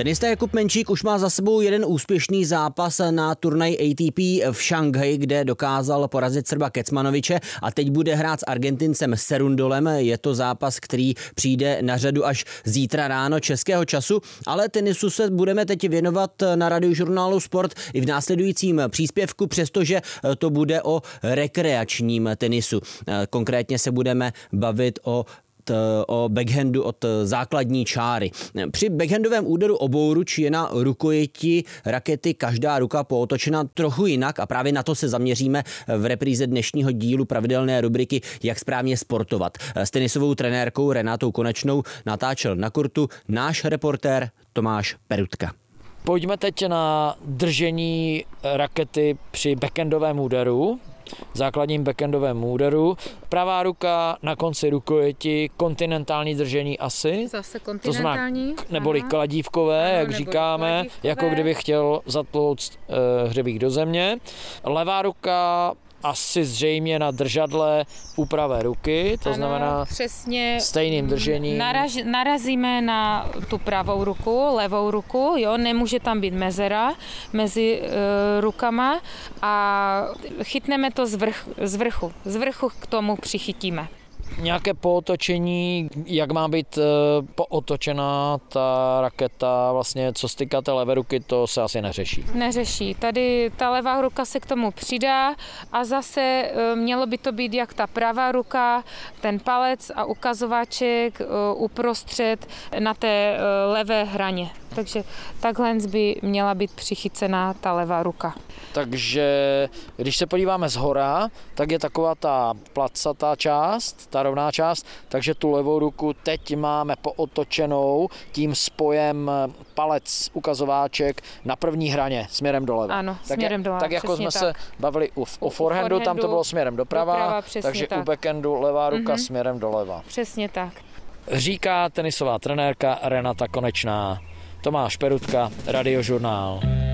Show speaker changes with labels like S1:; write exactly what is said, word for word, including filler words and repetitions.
S1: Tenista Jakub Menčík už má za sebou jeden úspěšný zápas na turnaji A T P v Šanghaji, kde dokázal porazit Srba Kecmanoviče a teď bude hrát s Argentincem Cerundolem. Je to zápas, který přijde na řadu až zítra ráno českého času, ale tenisu se budeme teď věnovat na Radiožurnálu Sport i v následujícím příspěvku, přestože to bude o rekreačním tenisu. Konkrétně se budeme bavit o o backhandu od základní čáry. Při backhandovém úderu obou ruč je na rukojeti rakety každá ruka pootočena trochu jinak a právě na to se zaměříme v repríze dnešního dílu pravidelné rubriky Jak správně sportovat. S tenisovou trenérkou Renatou Konečnou natáčel na kurtu náš reportér Tomáš Perutka.
S2: Pojďme teď na držení rakety při backhandovém úderu. Základním backhandovém úderu. Pravá ruka na konci rukojeti, kontinentální držení asi.
S3: Zase kontinentální.
S2: To znamená, neboli kladívkové, ano, jak říkáme, kladívkové. Jako kdyby chtěl zatlouct e, hřebík do země. Levá ruka asi zřejmě na držadle u pravé ruky, to
S3: ano,
S2: znamená
S3: přesně
S2: stejným držením.
S3: Naraž, narazíme na tu pravou ruku, levou ruku, jo, nemůže tam být mezera mezi e, rukama a chytneme to z, vrch, z vrchu, z vrchu k tomu přichytíme.
S2: Nějaké pootočení, jak má být e, pootočená ta raketa, vlastně co se týká té levé ruky, to se asi neřeší.
S3: Neřeší. Tady ta levá ruka se k tomu přidá a zase e, mělo by to být jak ta pravá ruka, ten palec a ukazováček e, uprostřed na té e, levé hraně. Takže takhle by měla být přichycená ta levá ruka.
S2: Takže když se podíváme zhora, tak je taková ta placatá část, ta rovná část, takže tu levou ruku teď máme pootočenou tím spojem palec, ukazováček na první hraně směrem doleva.
S3: Ano,
S2: tak
S3: směrem doleva.
S2: Tak jako jsme
S3: tak.
S2: se bavili u, u forehandu, tam to bylo směrem doprava,
S3: doprava
S2: takže
S3: tak.
S2: u backhandu levá ruka
S3: mm-hmm.
S2: směrem doleva.
S3: Přesně tak.
S2: Říká tenisová trenérka Renata Konečná. Tomáš Perutka, Radiožurnál.